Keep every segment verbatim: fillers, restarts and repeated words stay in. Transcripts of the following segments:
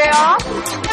ó.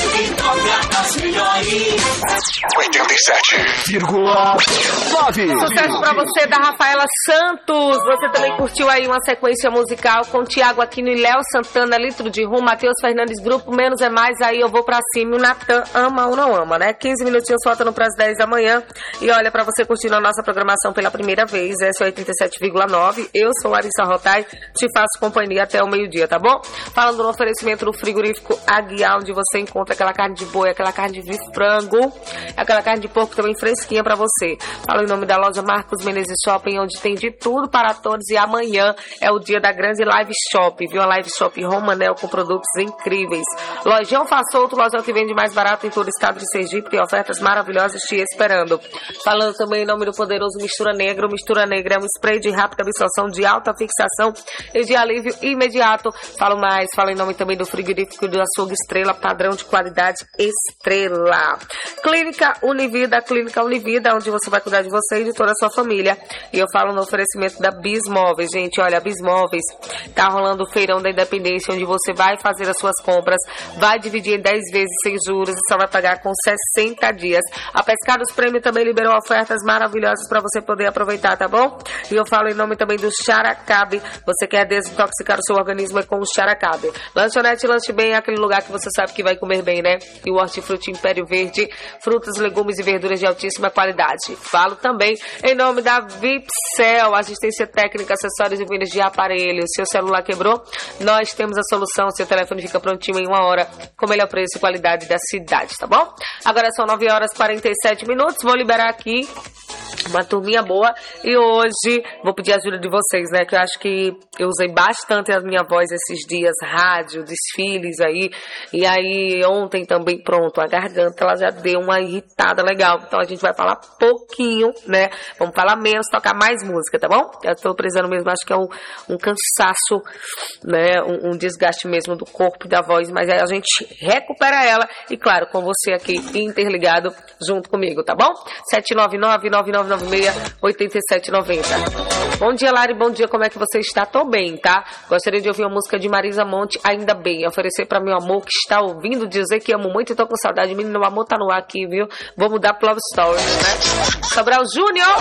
oitenta e sete vírgula nove. Sucesso pra você da Rafaela Santos. Você também curtiu aí uma sequência musical com Tiago Aquino e Léo Santana, Litro de Rum, Matheus Fernandes, Grupo Menos é Mais, aí eu vou pra cima. O Natan ama ou não ama, né? quinze minutinhos faltando pras dez da manhã. E olha, pra você curtir a nossa programação pela primeira vez, essa é oitenta e sete vírgula nove. Eu sou Larissa Rotai, te faço companhia até o meio-dia, tá bom? Falando no oferecimento do frigorífico Aguiar, onde você encontra aquela carne de boi, aquela carne de frango, aquela carne de porco também fresquinha pra você. Falo em nome da loja Marcos Menezes Shopping, onde tem de tudo para todos. E amanhã é o dia da grande live shop, viu? A live shop Romanel com produtos incríveis. Lojão Faz Solto, lojão que vende mais barato em todo o estado de Sergipe, tem ofertas maravilhosas te esperando. Falando também em nome do poderoso Mistura Negra. O Mistura Negra é um spray de rápida absorção, de alta fixação e de alívio imediato. Falo mais, falo em nome também do frigorífico do Açougue Estrela, padrão de qualidade Estrela. Clínica Univida, Clínica Univida, onde você vai cuidar de você e de toda a sua família. E eu falo no oferecimento da Bismóveis, gente. Olha, a Bismóveis tá rolando o feirão da Independência, onde você vai fazer as suas compras, vai dividir em dez vezes sem juros e só vai pagar com sessenta dias. A Pescados Prêmio também liberou ofertas maravilhosas para você poder aproveitar, tá bom? E eu falo em nome também do Characabe. Você quer desintoxicar o seu organismo é com o Characabe. Lanchonete Lanche Bem é aquele lugar que você sabe que vai comer bem, né? E o Hortifruti Império Verde, frutas, legumes e verduras de altíssima qualidade. Falo também em nome da Vipcel, assistência técnica, acessórios e vendas de aparelhos. Seu celular quebrou? Nós temos a solução. Seu telefone fica prontinho em uma hora, com o melhor preço e qualidade da cidade, tá bom? Agora são nove horas e quarenta e sete minutos. Vou liberar aqui uma turminha boa e hoje vou pedir a ajuda de vocês, né? Que eu acho que eu usei bastante a minha voz esses dias, rádio, desfiles aí. E aí ontem também, pronto, a garganta ela já deu uma irritada legal. Então a gente vai falar pouquinho, né? Vamos falar menos, tocar mais música, tá bom? Eu tô precisando mesmo, acho que é um, um cansaço, né? Um, um desgaste mesmo do corpo e da voz, mas aí a gente recupera ela e claro, com você aqui interligado junto comigo, tá bom? sete nove nove, nove nove nove seis, oito sete nove zero. Bom dia, Lari, bom dia, como é que você está? Tô bem, tá? Gostaria de ouvir uma música de Marisa Monte, Ainda Bem. Oferecer pra meu amor que está ouvindo, dizer que amo muito e tô com saudade. Menino, o amor tá no ar aqui, viu? Vou mudar pro Love Stories, né? Sobral Júnior!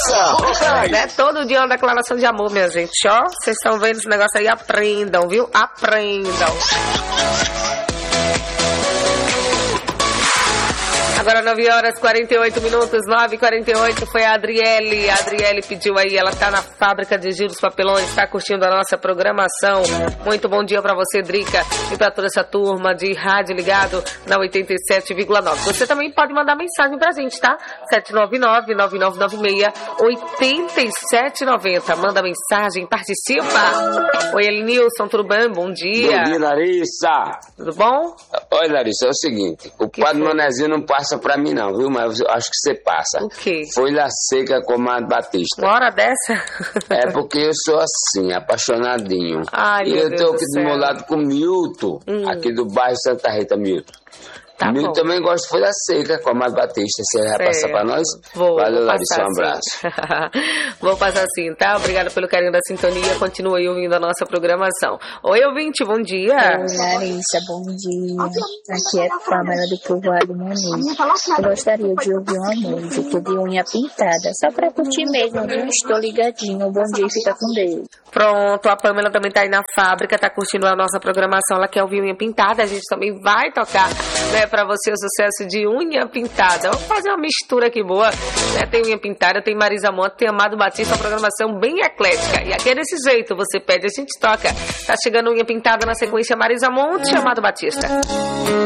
Né? Todo dia é uma declaração de amor, minha gente, ó. Vocês estão vendo esse negócio aí? Aprendam, viu? Aprendam. Agora nove horas e quarenta e oito minutos, nove e quarenta e oito, foi a Adriele. A Adriele pediu aí, ela tá na fábrica de Giro dos Papelões, está curtindo a nossa programação. Muito bom dia pra você, Drica, e pra toda essa turma de rádio ligado na oitenta e sete vírgula nove. Você também pode mandar mensagem pra gente, tá? sete nove nove, nove nove nove seis, oito sete nove zero. Manda mensagem, participa. Oi, Elinilson, tudo bem? Bom dia. Bom dia, Larissa. Tudo bom? Oi, Larissa, é o seguinte, o Que Padre foi? Manezinho não passa pra mim não, viu? Mas eu acho que você passa. O quê? Folha Seca com Amado Batista. Uma hora dessa? É porque eu sou assim, apaixonadinho. Ai, e meu eu Deus tô do aqui do céu. meu lado com o Milton, Hum. aqui do bairro Santa Rita, Milton. Tá Milton bom. também gosta de Folha Seca com Amado Batista. Você vai passar pra nós? Vou, Valeu, vou Larissa, passar um abraço. Sim. Vou passar sim, tá? Obrigada pelo carinho da sintonia. Continua aí ouvindo a nossa programação. Oi, ouvinte, bom dia. Oi, Larissa, bom dia. Aqui é Pamela do Povoado Muniz. Eu gostaria de ouvir uma música de unha pintada, só pra curtir mesmo, viu? Estou ligadinho. Bom dia e fica com Deus. Pronto, a Pamela também tá aí na fábrica, tá curtindo a nossa programação. Ela quer ouvir unha pintada. A gente também vai tocar, né, pra você o sucesso de unha pintada. Vamos fazer uma mistura aqui boa, né? Tem unha pintada, tem Marisa Monte, tem Amado Batista, uma programação bem eclética. E aqui é desse jeito, você pede, a gente toca. Tá chegando unha pintada na sequência Marisa Monte e Amado Batista.